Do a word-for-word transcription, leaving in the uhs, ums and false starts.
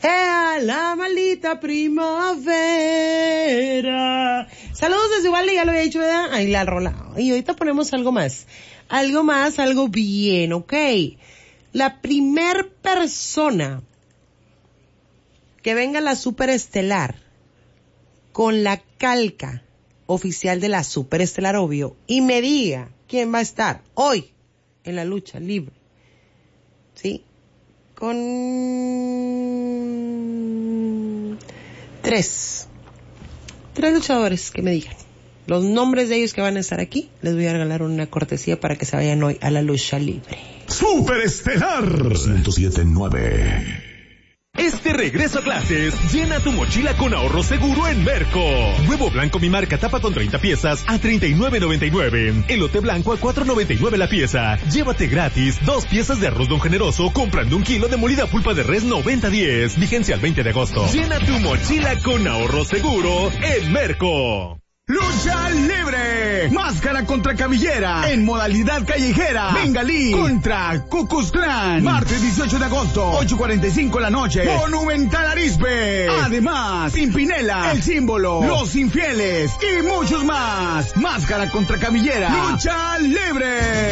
¡Eh, la maldita primavera! Saludos desde Uvalde, ya lo había dicho, ¿verdad? Ahí la rola. Y ahorita ponemos algo más. Algo más, algo bien, ¿ok? La primer persona que venga a la Superestelar con la calca oficial de la Superestelar, obvio, y me diga quién va a estar hoy en la lucha libre, ¿sí? Con tres, tres luchadores que me digan los nombres de ellos que van a estar aquí, les voy a regalar una cortesía para que se vayan hoy a la lucha libre. Superestelar ciento siete punto nueve. Este regreso a clases, llena tu mochila con ahorro seguro en Merco. Huevo blanco mi marca Tapatón treinta piezas a treinta y nueve noventa y nueve. Elote blanco a cuatro noventa y nueve la pieza. Llévate gratis dos piezas de arroz Don Generoso comprando un kilo de molida pulpa de res noventa diez. Vigencia al veinte de agosto. Llena tu mochila con ahorro seguro en Merco. Lucha libre. Máscara contra cabellera en modalidad callejera. Bengalí contra Ku Klux Klan. Martes dieciocho de agosto, ocho cuarenta y cinco la noche. Monumental Arizpe. Además, Pimpinela, El Símbolo, Los Infieles y muchos más. Máscara contra cabellera. Lucha libre.